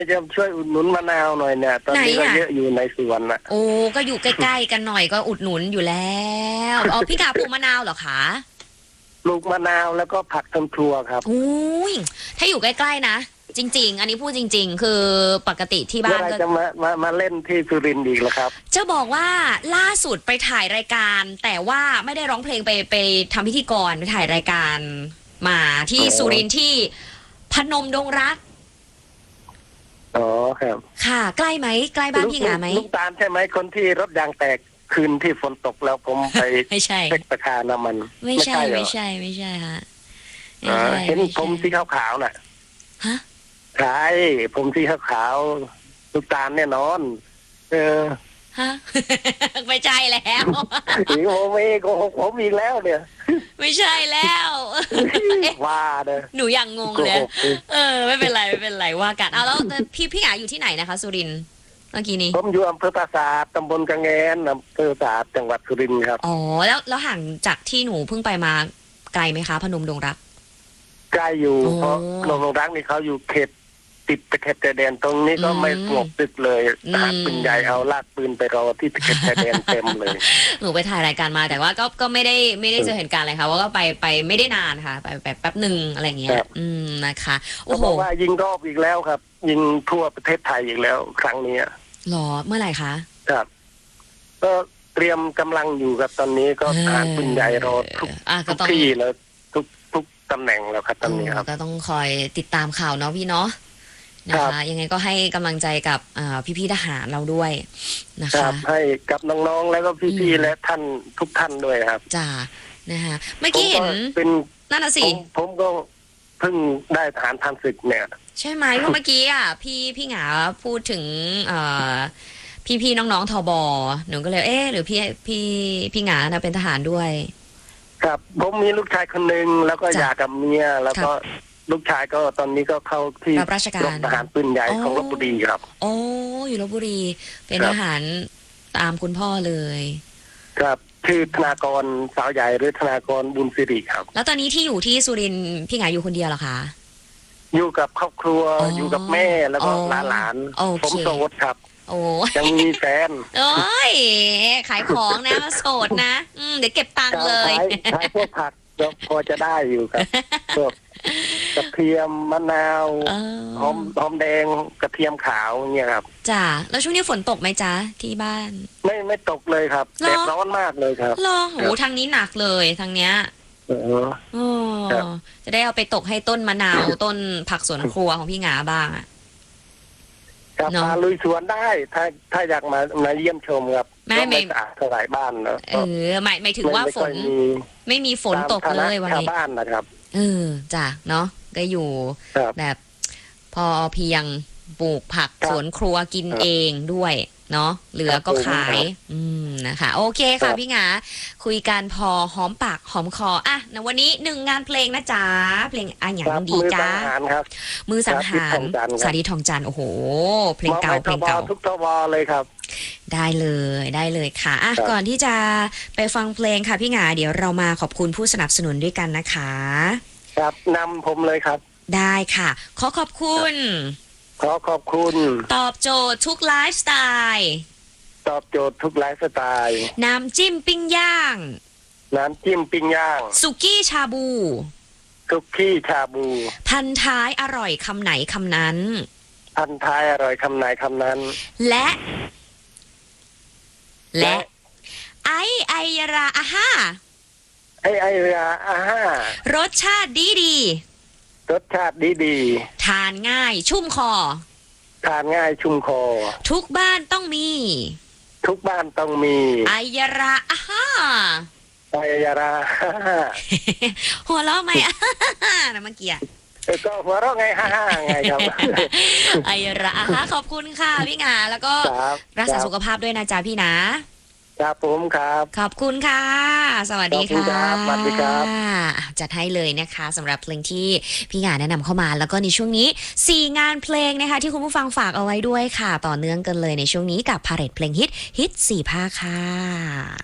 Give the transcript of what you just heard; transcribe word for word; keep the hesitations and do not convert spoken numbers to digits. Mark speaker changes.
Speaker 1: จะช่วยอุดหนุนมะนาวหน่อยเนี่ยตอนนี้ก็เยอะอยู่ในสวนนะ
Speaker 2: โอ้ก็อยู่ใกล้ๆกันหน่อยก็อุดหนุนอยู่แล้วอ๋อพี่กาปลูกมะนาวเหรอคะ
Speaker 1: ปลูกมะนาวแล้วก็ผักทำครัวครับ
Speaker 2: อุ้ยถ้าอยู่ใกล้ๆนะจริงๆอันนี้พูดจริงๆคือปกติที่บ้านก็
Speaker 1: จะมามามาเล่นที่สุรินทร์อีกแล้วครับ
Speaker 2: จะบอกว่าล่าสุดไปถ่ายรายการแต่ว่าไม่ได้ร้องเพลงไปไปทำพิธีกรไปถ่ายรายการมาที่สุรินทร์ที่พนมดงรัก
Speaker 1: อ๋อครับ
Speaker 2: ค่ะใกล้ไหมใกล้บ้านพี่หงาไหม
Speaker 1: ลูกตาลใช่ไหมคนที่รถยางแตกคืนที่ฝนตกแล้วผมไป
Speaker 2: ไม่ใช่
Speaker 1: เช็คราคาน้ำมัน
Speaker 2: ไม่ใช่ไม่ใช่ไม่ใช่ฮะ
Speaker 1: เห็นผมสีขาวๆน่ะ
Speaker 2: ฮะ
Speaker 1: ใช่ผมสีขาวๆลูกตาลแน่นอนเออ
Speaker 2: ฮะไม่ใช่แล้ว
Speaker 1: อีโมเมโกหกผมอีกแล้วเนี่ย
Speaker 2: ไม่ใช่แล้ว
Speaker 1: ว่าเด้อ
Speaker 2: หนูยังงงเลยเออไม่เป็นไรไม่เป็นไรว่ากันเอาแล้วพี่พี่หงาอยู่ที่ไหนนะคะสุรินทร์เมื่อกี้นี้
Speaker 1: ผมอยู่อำเภอปราสาทตำบลกระแงนอำเภอปราสาทจังหวัดสุรินทร์ครับ
Speaker 2: อ๋อแล้วแล้วห่างจากที่หนูเพิ่งไปมาไกลไหมคะพนมดงรัก
Speaker 1: ใกล้อยู่เพราะพนมดงรักนี่เขาอยู่เขตติดตะเข็บชายแดนตรงนี้ก็ไม่สงบตึกเลยทหารปืนใหญ่เอาลากปืนไปรอที่ตะเข็บชายแดนเต็มเลย
Speaker 2: หนูไปถ่ายรายการมาแต่ว่าก็ก็ไม่ได้ไม่ได้เจอเหตุการณ์อะไรค่ะว่าก็ไปไปไม่ได้นานค่ะไปแบบแป๊บหนึ่งอะไรเงี้ยอืมนะคะโอ้โห
Speaker 1: ว่ายิงรอบอีกแล้วครับยิงทั่วประเทศไทยอีกแล้วครั้งนี้
Speaker 2: หรอเมื่อไหร่คะ
Speaker 1: ครับก็เตรียมกำลังอยู่กับตอนนี้ก็ทหารปืนใหญ่รอทุกทุกที่แล้วทุกทุกตำแหน่งแล้วครับตอนนี้ครับ
Speaker 2: ก็ต้องคอยติดตามข่าวเนาะพี่เนาะนะคะยังไงก็ให้กำลังใจกับพี่ๆทหารเราด้วยนะคะ
Speaker 1: ให้กับน้องๆแล้วก็พี่ๆและท่านทุกท่านด้วยครับ
Speaker 2: จ้านะคะเมื่อกี้เห็น
Speaker 1: เป็น
Speaker 2: นั่นน่ะสิ
Speaker 1: ผมก็เพิ่งได้ทหารพันศึกเนี่ย
Speaker 2: ใช่ไหมเพราะเมื่อกี้อ่ะพี่พี่หงาพูดถึงพี่ๆน้องๆทบหนูก็เลยเอ๊ะหรือพี่พี่พี่หงานะเป็นทหารด้วย
Speaker 1: ครับผมมีลูกชายคนหนึ่งแล้วก็อยากกับเมียแล้วก็ลูกชายก็ตอนนี้ก็เข้าที่
Speaker 2: รับราชการ
Speaker 1: ทหารปืนใหญ่ของลพบุรีครับ
Speaker 2: โอ้อยู่ลพบุรีเป็นทหารตามคุณพ่อเลย
Speaker 1: ครับชื่อธนากรสาวใหญ่หรือธนากรบุญสิริครับ
Speaker 2: แล้วตอนนี้ที่อยู่ที่สุรินทร์พี่หงาอยู่คนเดียวเหรอคะ
Speaker 1: อยู่กับครอบครัวอยู่กับแม่แล้วก็หลานๆผมโสดครับ
Speaker 2: โอ้
Speaker 1: ยังมีแฟน
Speaker 2: โอ้ยขายของนะมาโสดนะอืมเดี๋ยวเก็บตังค์เลย
Speaker 1: ขายพวกผักพอจะได้อยู่ครับพวกกระเทียมมะนาวหอมหอมแดงกระเทียมขาวเนี่ยครับ
Speaker 2: จ้าแล้วช่วงนี้ฝนตกไหมจ๊ะที่บ้าน
Speaker 1: ไม่ไม่ตกเลยครับแดดร้อนมากเลยครับ
Speaker 2: รอโหทางนี้หนักเลยทางเนี้ยโอ้จะได้เอาไปตกให้ต้นมะนาวต้นผักสวนครัวของพี่หงาบ้างอ่ะ
Speaker 1: ครับมาลุยสวนได้ถ้าถ้าอยากมามาเยี่ยมชมครับ
Speaker 2: ไม่ไม่
Speaker 1: สะอาดสบายบ้านเนอะ
Speaker 2: เออไม่ไม่ถึงว่าฝนไม่มีฝนตกเลยวันนี้
Speaker 1: บ้านนะครับ
Speaker 2: เออจ้ะเนาะก็อยู่แบบพอเพียงปลูกผักสวนครัวกินเองด้วยเนาะเหลือก็ขายอืมนะคะโอเคค่ะพี่หงาคุยกันพอหอมปากหอมคออ่ะในวันนี้หนึ่งงานเพลงนะจ๊ะเพลงอ่ะอย่างดีจ้ามือสังหารสาธิตทองจันทร์โอ้โหเพลงเก่าเพลงเก่า
Speaker 1: ทุกทวเลยครับ
Speaker 2: ได้เลยได้เลยค่ะอ่ะก่อนที่จะไปฟังเพลงค่ะพี่หงาเดี๋ยวเรามาขอบคุณผู้สนับสนุนด้วยกันนะคะ
Speaker 1: ครับนำผมเลยครับ
Speaker 2: ได้ค่ะขอขอบคุณ
Speaker 1: ขอขอบคุณ
Speaker 2: ตอบโจทย์ทุกไลฟ์สไตล์
Speaker 1: ตอบโจทย์ทุกไลฟ์สไตล์
Speaker 2: น้ำจิ้มปิ้งย่าง
Speaker 1: น้ำจิ้มปิ้งย่าง
Speaker 2: สุกี้ชาบู
Speaker 1: สุกี้ชาบู
Speaker 2: พันท้ายอร่อยคำไหนคำนั้น
Speaker 1: พันท้ายอร่อยคำไหนคำนั้น
Speaker 2: และและไอไอยราอาฮ่า
Speaker 1: ไอไอราอาฮ่าร
Speaker 2: สชาติดีดี
Speaker 1: รสชาติดีดี
Speaker 2: ทานง่ายชุ่มคอ
Speaker 1: ทานง่ายชุ่มคอ
Speaker 2: ทุกบ้านต้องมี
Speaker 1: ทุกบ้านต้องมี
Speaker 2: ไอยราอาฮ่า
Speaker 1: ไอยรา
Speaker 2: หัวเราะไหมนะเมื่อกี้
Speaker 1: ก็หัวเราะไงฮ่าฮ่าไงครับ
Speaker 2: ไอราอาฮ่าขอบคุณค่ะพี่หงาแล้วก็รักษาสุขภาพด้วยนะจ๊ะพี่นะครับ
Speaker 1: ผมครับ
Speaker 2: ขอบคุณค่ะสวัสดีค่ะ
Speaker 1: สวัสดีครับ
Speaker 2: จัดให้เลยนะคะสำหรับเพลงที่พี่หงาแนะนำเข้ามาแล้วก็ในช่วงนี้สี่งานเพลงนะคะที่คุณผู้ฟังฝากเอาไว้ด้วยค่ะต่อเนื่องกันเลยในช่วงนี้กับพาเรทเพลงฮิตฮิตสี่ภาคค่ะ